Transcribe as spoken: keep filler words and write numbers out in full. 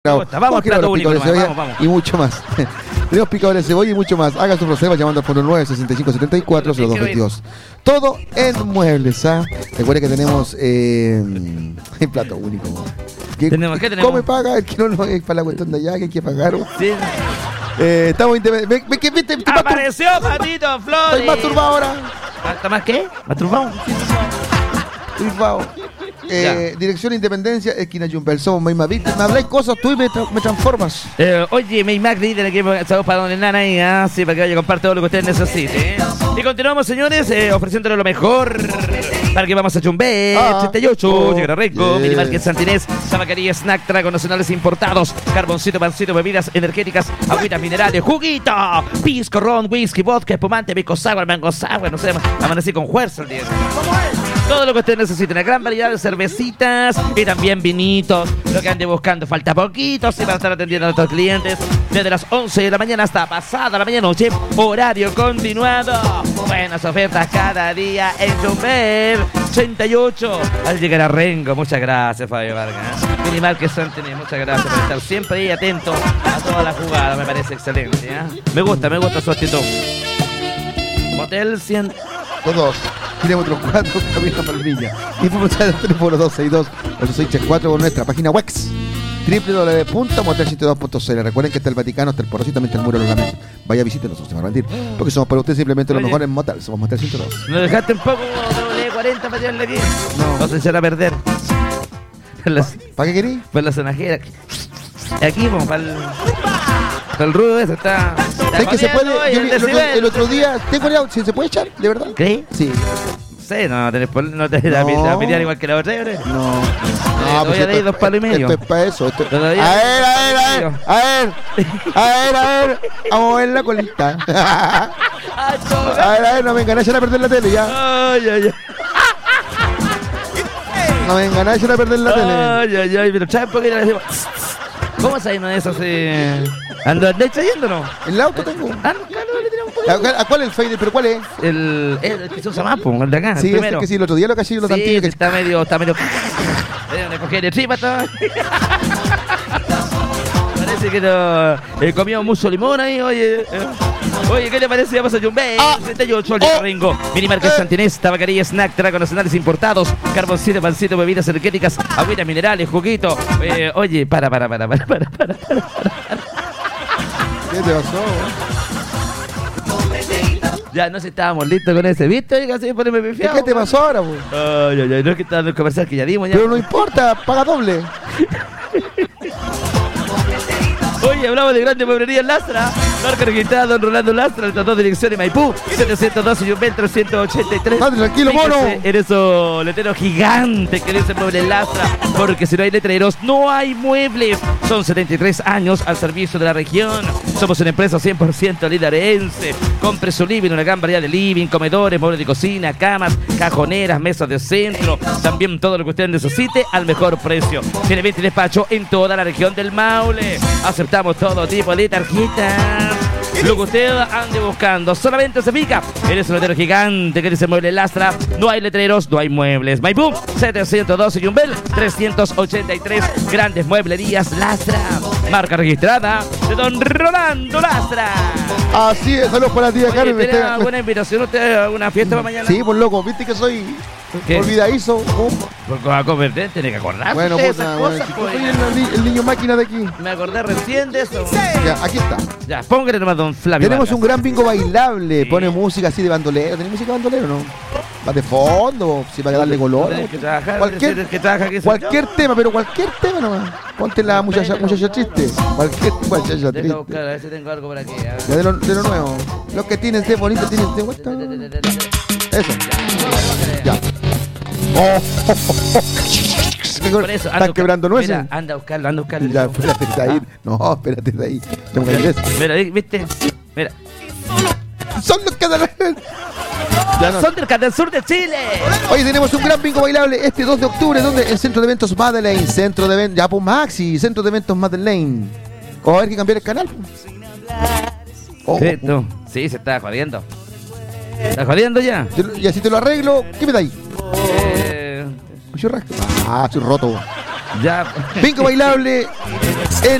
Vamos, vamos, plato único nomás, cebolla vamos, vamos. Y mucho más. Tenemos picadores de cebolla y mucho más. Haga su reserva llamando al fondo nueve sesenta y cinco setenta y cuatro cero dos veintidós. Todo en muebles, ¿ah? Recuerde que tenemos eh, el plato único. ¿Qué, ¿Tenemos, ¿qué tenemos? ¿Cómo me paga? El que no, no es para la cuestión de allá, que hay que pagar. Sí. Eh, estamos independientes. ¿Ve, ve, ve, ve, ¡Apareció Patito Flores! Estoy masturbado ahora. ¿Está más qué? ¿Masturbado? Turbado. Eh, dirección Independencia, esquina Jumbel. Somos Mayma Víctor. Me habláis cosas tú y me, tra me transformas. Eh, oye, Maymac, líder aquí, saludos para Don Nana ahí, ¿eh? Sí, para que vaya a comprar todo lo que usted necesite. ¿eh? Y continuamos, señores, eh, ofreciéndole lo mejor para que vamos a Jumbel. Ah, treinta y ocho, oh, Llegará Renco, yeah. Minimarket Santinés, Tabacaría Snack, tragos nacionales importados, carboncito, pancito, bebidas energéticas, agüitas minerales, juguito, pisco, ron, whisky, vodka, espumante, pisco sour, mango sour, no sé, amanecí con fuerza el día. ¿Cómo es? Todo lo que usted necesite, una gran variedad de cervecitas y también vinitos. Lo que ande buscando, falta poquito, sí, para estar atendiendo a nuestros clientes desde las once de la mañana hasta pasada la medianoche, horario continuado. Buenas ofertas cada día en Jumbel. ochenta y ocho, al llegar a Rengo. Muchas gracias, Fabio Vargas. Minimarket Santinés, muchas gracias por estar siempre ahí atento a toda la jugada, me parece excelente. ¿eh? Me gusta, me gusta su actitud. Motel cien. Todos. Kilómetro cuatro, Camino Palmilla. Información al teléfono dos seis dos ocho seis tres cuatro con nuestra página web doble u doble u doble u punto motel ciento dos punto c l. Recuerden que está el Vaticano, está el Porosito, también está el Muro de los Lamentos. Vaya, visítenos, se va a rendir. Porque somos para ustedes simplemente los mejores en motel. Somos Motel ciento dos. ¿No dejaste un poco de cuarenta para tirarle aquí? No. Vas a echar a perder. ¿Para qué querí? Para la sonajera. Aquí, como para el... Para el rudo ese está... ¿Sabes que se puede? Yo, Yo, el, el, otro, el otro día, tengo el auto, ¿se puede echar? ¿De verdad? ¿Crees? Sí. Sí, no, no tenés no te no. la pelear igual que la otra, ¿eh? No. No, eh, pues esto, dos palos y medio. Esto es para eso. Esto... Todavía a ver, a ver, a ver, a ver, a ver, a ver, vamos a ver la colita. A ver, a ver, no me enganáis a perder la tele ya. Ay, ay, ay. No me enganáis a perder la tele. Ay, ay, ay, pero ¿sabes por qué le decimos? ¿Cómo sabes uno de esos? Eh... ¿Ando andáis trayendo o no? En el auto tengo. Ah, no, claro, le tiramos un poco. ¿A, ¿A cuál es el fader? ¿Pero cuál es? El, el que se usa más, pues, el de acá. Sí, el primero. Es que sí, el otro día lo caché yo lo sí, tantillo que está medio, está medio. Le cogí de tripa, está. Parece que no. He comido mucho limón ahí, oye. Oye, ¿qué le parece? Vamos a Jumbel. Ah, treinta y ocho, el oh, Ringo. Minimarket eh, Santinés, Tabacaría Snack, tragos nacionales importados, carboncito, pancito, bebidas energéticas, agüitas minerales, juguito. Eh, oye, para, para, para, para, para, para, para. ¿Qué te pasó? Ya no sé si estábamos listos con ese, ¿viste? Oiga, así poneme pifiado. ¿Qué te pasó ahora, güey? Ay, ay, ay, no es que está en el comercial que ya dimos ya. Pero no importa, paga doble. Oye, hablamos de Grande Mueblería Lastra. Marca registrada Don Rolando Lastra, el dos dirección de Maipú, setecientos doce y Jumbel trescientos ochenta y tres. Dale, tranquilo, mono. En esos letreros gigantes que dice Mueble Lastra, porque si no hay letreros, no hay muebles. Son setenta y tres años al servicio de la región. Somos una empresa cien por ciento liderense. Compre su living, una gran variedad de living, comedores, muebles de cocina, camas, cajoneras, mesas de centro. También todo lo que usted necesite al mejor precio. Tiene venta y despacho en toda la región del Maule. Aceptamos todo tipo de tarjetas. Lo que usted ande buscando solamente se pica. Eres un letrero gigante que dice Mueble Lastra. No hay letreros, no hay muebles. Maipú, setecientos doce y Jumbel, trescientos ochenta y tres. Grandes Mueblerías Lastra. Marca registrada de Don Rolando Lastra. Así es, saludos para ti, Carmen. ¿Tiene alguna invitación usted a alguna fiesta para mañana? Sí, pues loco, viste que soy ¿qué? Olvidadizo. Porque va a convertir, tiene que acordarse bueno, de pues, esas bueno, cosas. chico, Pues. soy el, el niño máquina de aquí. Me acordé recién de eso. Ya, aquí está. Ya, póngale nomás Don Flavio Tenemos Vargas. un gran bingo bailable. Sí. Pone música así de bandolero. ¿Tenés música de bandolero o no? Va de fondo, si para darle color. Tienes que trabajar, Cualquier, tienes que trabajar aquí, cualquier tema, pero cualquier tema nomás. Ponte la muchacha, muchacha triste. Cualquier muchacha Deja triste. buscar, a ver si tengo algo por aquí. ¿eh? Ya de lo, de lo nuevo. Los que tienen de bonito tienen de vuelta. Eso. Ya. Oh, oh, oh, oh. Por eso, Están quebrando nueces. Mira, anda a buscarlo, anda a buscarlo. Ya, espérate de ahí. No, espérate de ahí. Tengo que ir eso. Mira, ¿viste? Mira. Son los que ya no. Son del Canal Sur de Chile. Hoy tenemos un gran bingo bailable este dos de octubre, donde el Centro de Eventos Madeleine, Centro de Eventos, ya pues Maxi, Centro de Eventos Madeleine. O a ver que cambiar el canal. Oh, Sí, tú. Sí, se está jodiendo. ¿Está jodiendo ya? Te- Y así te lo arreglo. ¿Qué me da ahí? Eh, Churrasco. Ah, estoy roto. ya. Bingo bailable en